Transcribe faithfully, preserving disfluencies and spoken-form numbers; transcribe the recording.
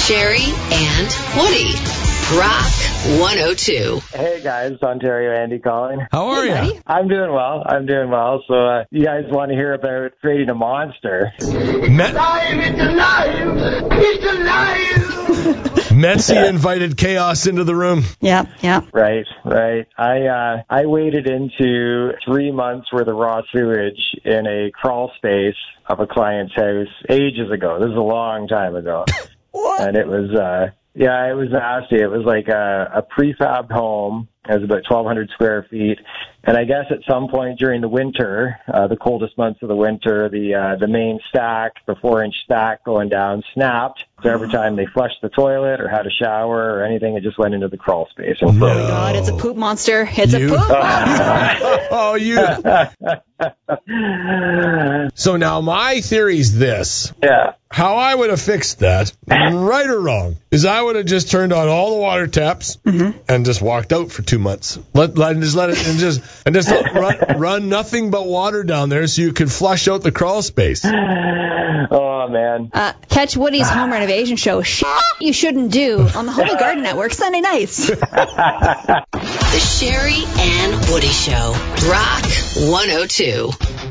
Sherry and Woody. Rock one oh two. Hey guys, Ontario Andy calling. How are Hey, you? buddy. I'm doing well. I'm doing well. So uh, you guys want to hear about creating a monster? Met- It's alive! It's alive! Metzi invited chaos into the room. Yeah, yeah. Right, right. I uh, I waded into three months worth of raw sewage in a crawl space of a client's house ages ago. This is a long time ago. What? And it was, uh, yeah, it was nasty. It was like a, a prefab home. It was about twelve hundred square feet. And I guess at some point during the winter, uh, the coldest months of the winter, the uh, the main stack, the four-inch stack going down, snapped. So every time they flushed the toilet or had a shower or anything, it just went into the crawl space and froze. No. God, it's a poop monster. It's You- a poop monster. Oh, you. So now my theory's this. Yeah. How I would have fixed that, right or wrong, is I would have just turned on all the water taps and just walked out for two months. Let, let just let it and just and just run, run nothing but water down there so you could flush out the crawl space. Oh, man. Uh, catch Woody's home renovation show, Shit You Shouldn't Do, on the Holy Garden Network, Sunday nights. The Sherry and Woody Show. Rock one oh two.